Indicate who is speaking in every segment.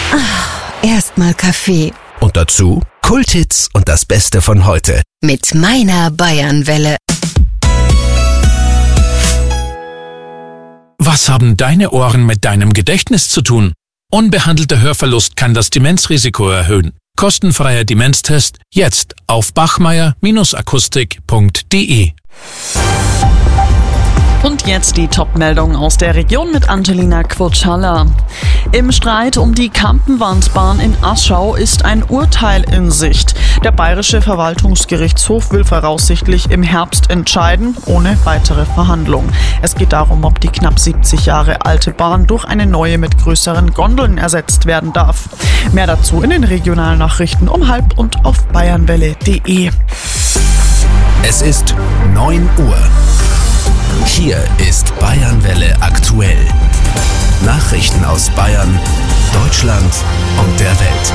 Speaker 1: Erstmal Kaffee.
Speaker 2: Und dazu Kulthits und das Beste von heute.
Speaker 1: Mit meiner Bayernwelle.
Speaker 3: Was haben deine Ohren mit deinem Gedächtnis zu tun? Unbehandelter Hörverlust kann das Demenzrisiko erhöhen. Kostenfreier Demenztest jetzt auf bachmeier-akustik.de.
Speaker 4: Und jetzt die Top-Meldung aus der Region mit Angelina Quotschalla. Im Streit um die Kampenwandbahn in Aschau ist ein Urteil in Sicht. Der Bayerische Verwaltungsgerichtshof will voraussichtlich im Herbst entscheiden, ohne weitere Verhandlung. Es geht darum, ob die knapp 70 Jahre alte Bahn durch eine neue mit größeren Gondeln ersetzt werden darf. Mehr dazu in den Regionalnachrichten um 12:30 und auf bayernwelle.de.
Speaker 2: Es ist 9 Uhr. Hier ist Bayernwelle aktuell. Nachrichten aus Bayern, Deutschland und der Welt.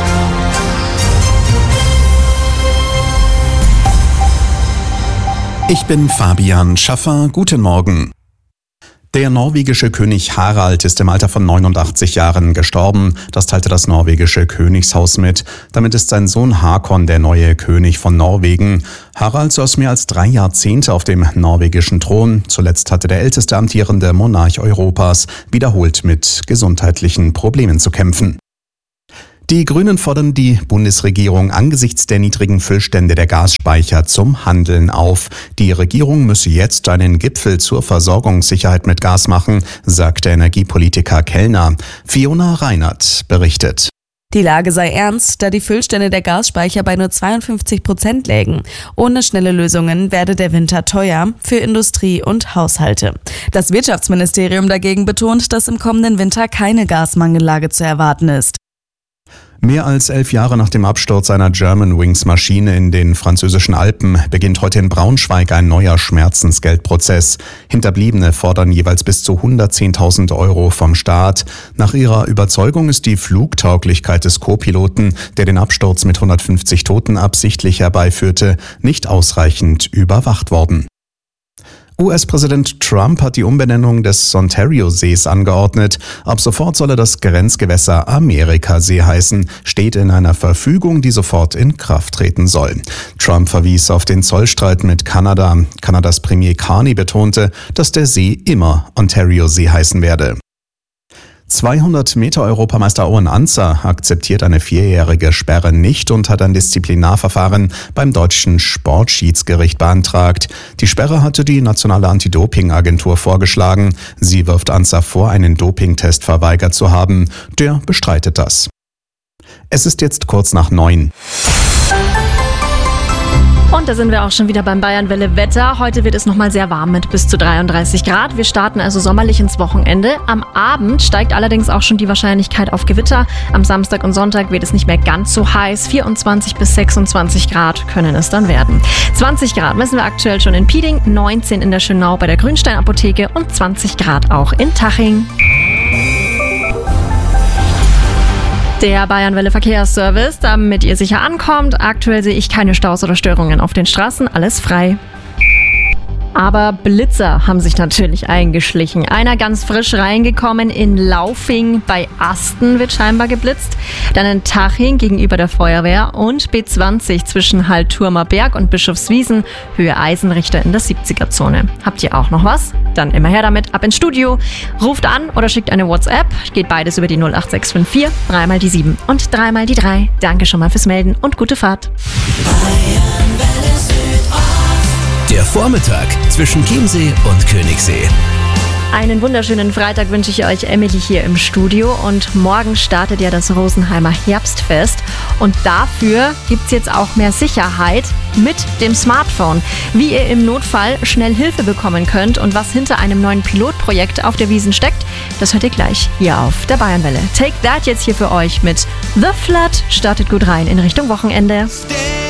Speaker 5: Ich bin Fabian Schaffer. Guten Morgen. Der norwegische König Harald ist im Alter von 89 Jahren gestorben. Das teilte das norwegische Königshaus mit. Damit ist sein Sohn Hakon der neue König von Norwegen. Harald saß mehr als 3 Jahrzehnte auf dem norwegischen Thron. Zuletzt hatte der älteste amtierende Monarch Europas wiederholt mit gesundheitlichen Problemen zu kämpfen. Die Grünen fordern die Bundesregierung angesichts der niedrigen Füllstände der Gasspeicher zum Handeln auf. Die Regierung müsse jetzt einen Gipfel zur Versorgungssicherheit mit Gas machen, sagt der Energiepolitiker Kellner. Fiona Reinert berichtet.
Speaker 6: Die Lage sei ernst, da die Füllstände der Gasspeicher bei nur 52% lägen. Ohne schnelle Lösungen werde der Winter teuer für Industrie und Haushalte. Das Wirtschaftsministerium dagegen betont, dass im kommenden Winter keine Gasmangellage zu erwarten ist.
Speaker 5: Mehr als 11 Jahre nach dem Absturz einer Germanwings-Maschine in den französischen Alpen beginnt heute in Braunschweig ein neuer Schmerzensgeldprozess. Hinterbliebene fordern jeweils bis zu 110.000 Euro vom Staat. Nach ihrer Überzeugung ist die Flugtauglichkeit des Co-Piloten, der den Absturz mit 150 Toten absichtlich herbeiführte, nicht ausreichend überwacht worden. US-Präsident Trump hat die Umbenennung des Ontario-Sees angeordnet. Ab sofort solle das Grenzgewässer Amerikasee heißen, steht in einer Verfügung, die sofort in Kraft treten soll. Trump verwies auf den Zollstreit mit Kanada. Kanadas Premier Carney betonte, dass der See immer Ontario-See heißen werde. 200 Meter Europameister Owen Ancer akzeptiert eine 4-jährige Sperre nicht und hat ein Disziplinarverfahren beim deutschen Sportschiedsgericht beantragt. Die Sperre hatte die nationale Anti-Doping-Agentur vorgeschlagen. Sie wirft Ancer vor, einen Dopingtest verweigert zu haben. Der bestreitet das. Es ist jetzt kurz nach 9.
Speaker 7: Und da sind wir auch schon wieder beim Bayernwelle Wetter. Heute wird es nochmal sehr warm mit bis zu 33 Grad. Wir starten also sommerlich ins Wochenende. Am Abend steigt allerdings auch schon die Wahrscheinlichkeit auf Gewitter. Am Samstag und Sonntag wird es nicht mehr ganz so heiß. 24 bis 26 Grad können es dann werden. 20 Grad messen wir aktuell schon in Pieding, 19 in der Schönau bei der Grünstein-Apotheke und 20 Grad auch in Taching. Der Bayernwelle Verkehrsservice, damit ihr sicher ankommt. Aktuell sehe ich keine Staus oder Störungen auf den Straßen, alles frei. Aber Blitzer haben sich natürlich eingeschlichen. Einer ganz frisch reingekommen in Laufing bei Asten wird scheinbar geblitzt. Dann in Taching gegenüber der Feuerwehr und B20 zwischen Hallturmer Berg und Bischofswiesen, Höhe Eisenrichter in der 70er-Zone. Habt ihr auch noch was? Dann immer her damit, ab ins Studio. Ruft an oder schickt eine WhatsApp. Geht beides über die 08654, 3 mal die 7 und 3 mal die 3. Danke schon mal fürs Melden und gute Fahrt.
Speaker 2: Der Vormittag zwischen Chiemsee und Königssee.
Speaker 7: Einen wunderschönen Freitag wünsche ich euch, Emily hier im Studio. Und morgen startet ja das Rosenheimer Herbstfest. Und dafür gibt es jetzt auch mehr Sicherheit mit dem Smartphone. Wie ihr im Notfall schnell Hilfe bekommen könnt und was hinter einem neuen Pilotprojekt auf der Wiesn steckt, das hört ihr gleich hier auf der Bayernwelle. Take That jetzt hier für euch mit The Flood. Startet gut rein in Richtung Wochenende.